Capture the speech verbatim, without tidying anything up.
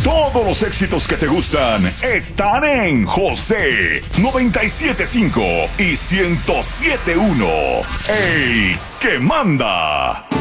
Todos los éxitos que te gustan están en José noventa y siete punto cinco y ciento siete punto uno. ¡El que manda!